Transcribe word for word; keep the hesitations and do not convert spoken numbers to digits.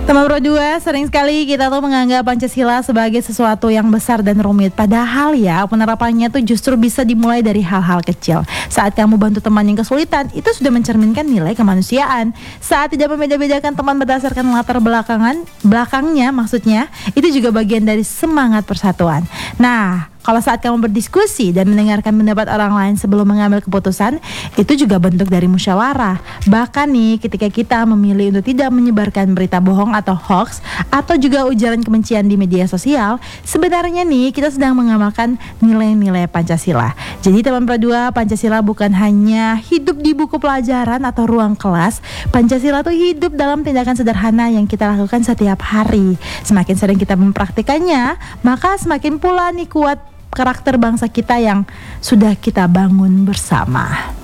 Teman Pro dua, sering sekali kita tuh menganggap Pancasila sebagai sesuatu yang besar dan rumit. Padahal ya, penerapannya tuh justru bisa dimulai dari hal-hal kecil. Saat kamu bantu teman yang kesulitan, itu sudah mencerminkan nilai kemanusiaan. Saat tidak membeda-bedakan teman berdasarkan latar belakangan, belakangnya maksudnya, itu juga bagian dari semangat persatuan. Nah, kalau saat kamu berdiskusi dan mendengarkan pendapat orang lain sebelum mengambil keputusan, itu juga bentuk dari musyawarah. Bahkan nih, ketika kita memilih untuk tidak menyebarkan berita bohong atau hoax, atau juga ujaran kebencian di media sosial, sebenarnya nih kita sedang mengamalkan nilai-nilai Pancasila. Jadi teman Pro dua, Pancasila bukan hanya hidup di buku pelajaran atau ruang kelas. Pancasila tuh hidup dalam tindakan sederhana yang kita lakukan setiap hari. Semakin sering kita mempraktikannya, maka semakin pula nih kuat karakter bangsa kita yang sudah kita bangun bersama.